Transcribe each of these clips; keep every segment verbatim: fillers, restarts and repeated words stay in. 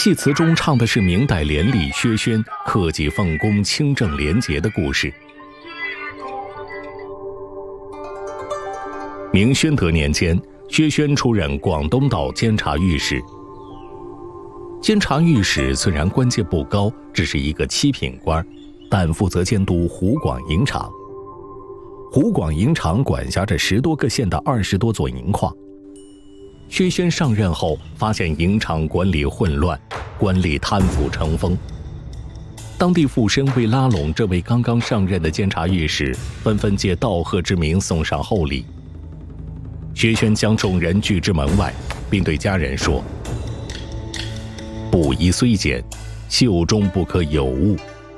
戏词中唱的是明代廉吏薛宣克己奉公、清正廉洁的故事。明宣德年间，薛宣出任广东道监察御史。监察御史虽然官阶不高，只是一个七品官，但负责监督湖广银厂。湖广银厂管辖着十多个县的二十多座银矿。薛宣上任后，发现银厂管理混乱，官吏贪腐成风。当地富绅为拉拢这位刚刚上任的监察御史，纷纷借道贺之名送上厚礼。薛宣将众人拒之门外，并对家人说：“布衣虽简，袖中不可有物。”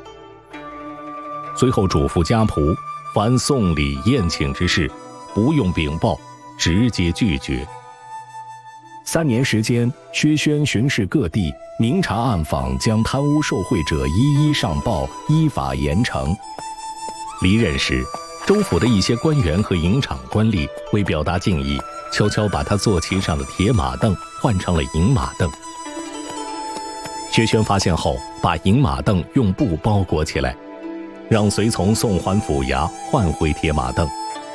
随后嘱咐家仆，凡送礼宴请之事，不用禀报，直接拒绝。三年时间，薛宣巡视各地，明察暗访，将贪污受贿者一一上报，依法严惩。离任时，州府的一些官员和银厂官吏为表达敬意，悄悄把他坐骑上的铁马凳换成了银马凳。薛宣发现后，把银马凳用布包裹起来，让随从送还府衙，换回铁马凳。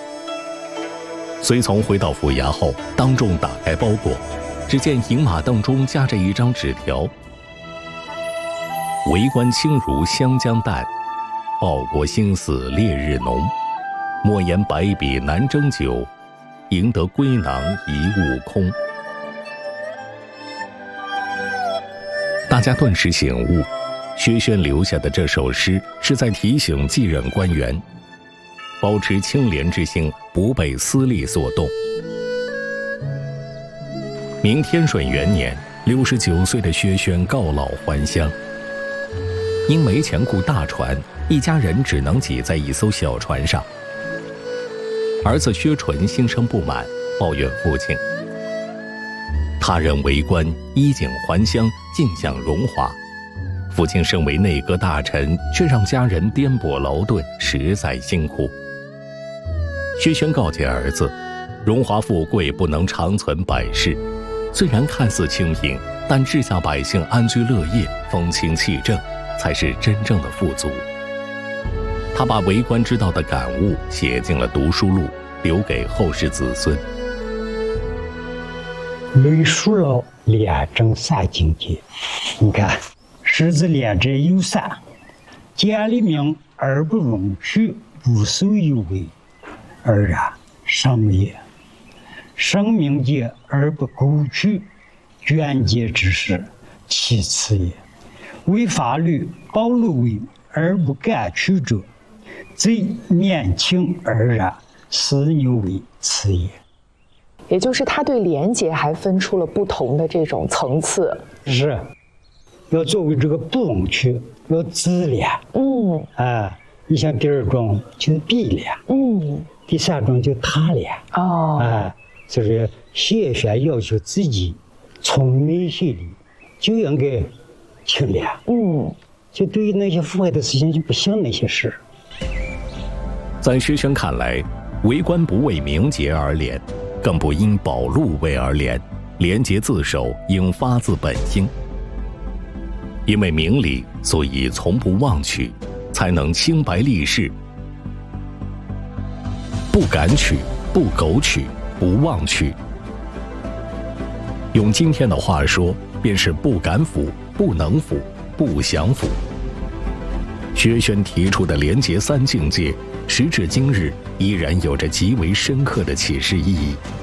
随从回到府衙后，当众打开包裹，只见银马凳中夹着一张纸条：“为官清如湘江淡，报国心似烈日浓。莫言百比难征九，赢得归囊一物空。”大家顿时醒悟，薛宣留下的这首诗是在提醒继任官员，保持清廉之心，不被私利所动。明天顺元年，六十九岁的薛宣告老还乡。因没钱雇大船，一家人只能挤在一艘小船上。儿子薛纯心生不满，抱怨父亲：“他人为官，衣锦还乡，尽享荣华，父亲身为内阁大臣，却让家人颠簸劳顿，实在辛苦。”薛宣告诫儿子：“荣华富贵不能长存百世，虽然看似清贫，但治下百姓安居乐业，风清气正，才是真正的富足。”他把为官之道的感悟写进了读书录，留给后世子孙。 论述了廉政三境界，你看，狮子廉者有三：简立明而不容取，不守有为，而然上也；声名节而不苟取，捐节之事，其次也；为法律保路为而不敢取者，贼年轻而然，私牛为次也。 也就是他对廉洁还分出了不同的这种层次。 是，要作为这个不容取，要自廉。嗯，啊，你像第二种就是必廉。嗯，第三种就他廉。哦，啊，就是薛宣要求自己从内心里就应该清廉。嗯，就对于那些腐败的事情就不想那些事。 在薛宣看来，为官不为名节而廉，更不因保路为而廉，廉洁自守，应发自本心。因为明理，所以从不妄取，才能清白立世。不敢取，不苟取，不妄取。用今天的话说，便是不敢腐，不能腐，不想腐。薛宣提出的廉洁三境界，时至今日依然有着极为深刻的启示意义。